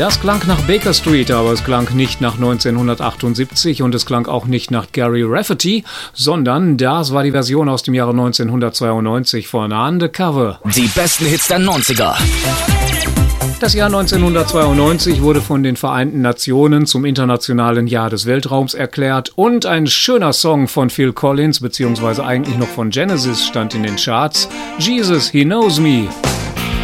Das klang nach Baker Street, aber es klang nicht nach 1978 und es klang auch nicht nach Gary Rafferty, sondern das war die Version aus dem Jahre 1992 von Undercover. Die besten Hits der 90er. Das Jahr 1992 wurde von den Vereinten Nationen zum internationalen Jahr des Weltraums erklärt und ein schöner Song von Phil Collins, beziehungsweise eigentlich noch von Genesis, stand in den Charts. Jesus, He Knows Me.